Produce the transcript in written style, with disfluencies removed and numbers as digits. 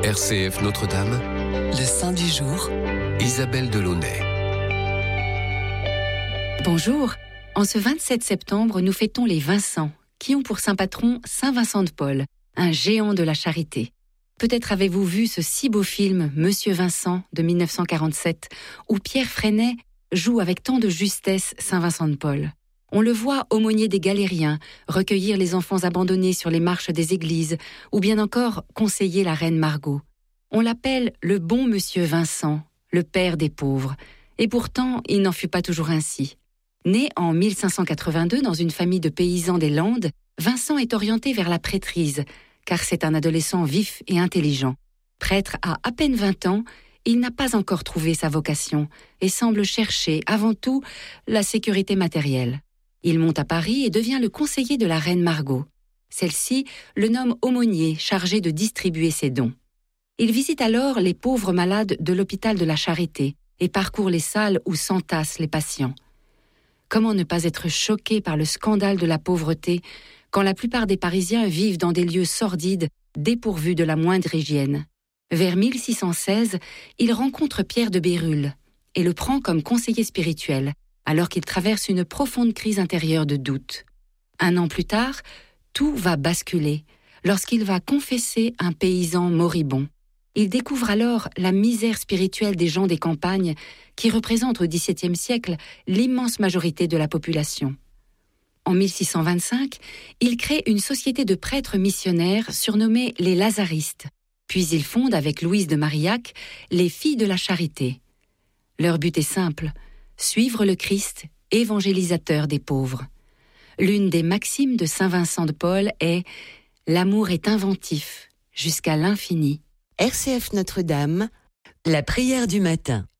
RCF Notre-Dame, le saint du jour, Isabelle Delaunay. Bonjour, en ce 27 septembre, nous fêtons les Vincent, qui ont pour saint patron Saint Vincent de Paul, un géant de la charité. Peut-être avez-vous vu ce si beau film Monsieur Vincent de 1947, où Pierre Freinet joue avec tant de justesse Saint Vincent de Paul. On le voit aumônier des galériens, recueillir les enfants abandonnés sur les marches des églises, ou bien encore conseiller la reine Margot. On l'appelle le bon Monsieur Vincent, le père des pauvres, et pourtant il n'en fut pas toujours ainsi. Né en 1582 dans une famille de paysans des Landes, Vincent est orienté vers la prêtrise, car c'est un adolescent vif et intelligent. Prêtre à peine 20 ans, il n'a pas encore trouvé sa vocation et semble chercher, avant tout, la sécurité matérielle. Il monte à Paris et devient le conseiller de la reine Margot. Celle-ci le nomme aumônier chargé de distribuer ses dons. Il visite alors les pauvres malades de l'hôpital de la Charité et parcourt les salles où s'entassent les patients. Comment ne pas être choqué par le scandale de la pauvreté quand la plupart des Parisiens vivent dans des lieux sordides, dépourvus de la moindre hygiène. Vers 1616, il rencontre Pierre de Bérulle et le prend comme conseiller spirituel, alors qu'il traverse une profonde crise intérieure de doute. 1 an plus tard, tout va basculer lorsqu'il va confesser un paysan moribond. Il découvre alors la misère spirituelle des gens des campagnes qui représentent au XVIIe siècle l'immense majorité de la population. En 1625, il crée une société de prêtres missionnaires surnommée les Lazaristes. Puis il fonde avec Louise de Marillac les Filles de la Charité. Leur but est simple, suivre le Christ, évangélisateur des pauvres. L'une des maximes de Saint Vincent de Paul est « L'amour est inventif jusqu'à l'infini ». RCF Notre-Dame, la prière du matin.